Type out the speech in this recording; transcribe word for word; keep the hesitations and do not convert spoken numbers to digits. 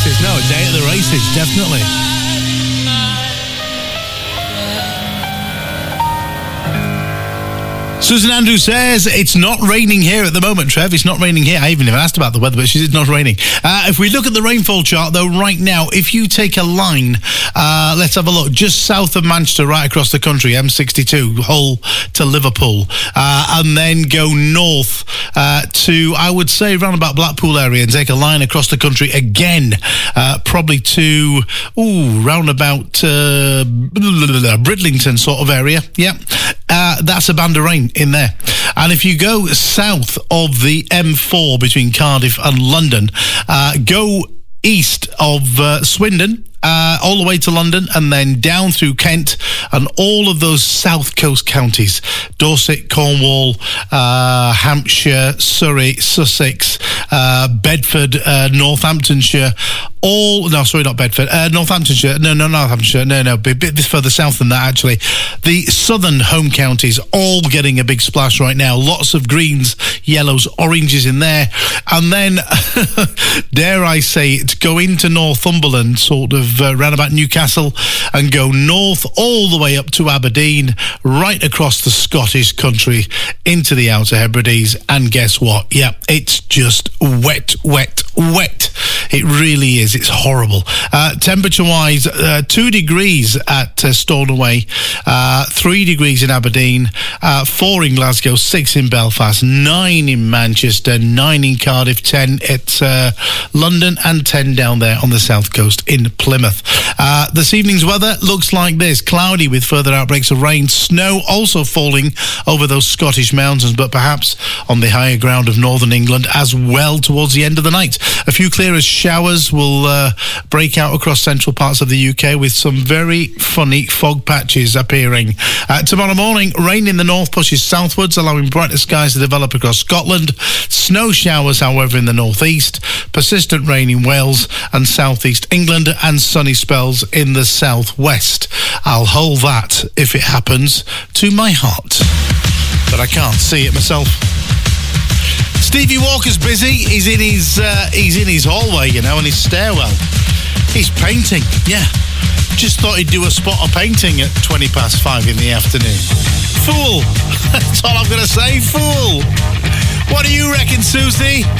races. No, a day at the races, definitely. Susan Andrews says, it's not raining here at the moment, Trev. It's not raining here. I even never asked about the weather, but she said it's not raining. Uh, if we look at the rainfall chart, though, right now, if you take a line, uh, let's have a look, just south of Manchester, right across the country, M sixty-two, Hull to Liverpool, uh, and then go north uh, to, I would say, around about Blackpool area and take a line across the country again, uh, probably to, ooh, round about uh, Bridlington sort of area. Yeah, uh, that's a band of rain in there. And if you go south of the M four between Cardiff and London, uh, go east of uh, Swindon, uh, all the way to London, and then down through Kent and all of those south coast counties, Dorset, Cornwall, uh, Hampshire, Surrey, Sussex, uh, Bedford, uh, Northamptonshire, all, no, sorry, not Bedford, uh, Northamptonshire, no, no, Northamptonshire, no, no, a bit, bit further south than that, actually. The southern home counties all getting a big splash right now. Lots of greens, yellows, oranges in there. And then, dare I say it, go into Northumberland, sort of uh, round about Newcastle, and go north all the way up to Aberdeen, right across the Scottish country, into the Outer Hebrides. And guess what? Yeah, it's just wet, wet, wet. It really is. It's horrible. Uh, temperature-wise, uh, two degrees at uh, Stornoway, uh, three degrees in Aberdeen, uh, four in Glasgow, six in Belfast, nine in Manchester, nine in Cardiff, ten at uh, London, and ten down there on the south coast in Plymouth. Uh, this evening's weather looks like this. Cloudy with further outbreaks of rain. Snow also falling over those Scottish mountains, but perhaps on the higher ground of northern England as well towards the end of the night. A few clearer showers will uh, break out across central parts of the U K with some very funny fog patches appearing. Uh, tomorrow morning, rain in the north pushes southwards, allowing brighter skies to develop across Scotland. Snow showers, however, in the northeast. Persistent rain in Wales and southeast England, and sunny spells in the southwest. I'll hold that, if it happens, to my heart. But I can't see it myself. Stevie Walker's busy. He's in his uh, he's in his hallway, you know, in his stairwell. He's painting. Yeah. Just thought he'd do a spot of painting at twenty past five in the afternoon. Fool. That's all I'm going to say. Fool. What do you reckon, Susie?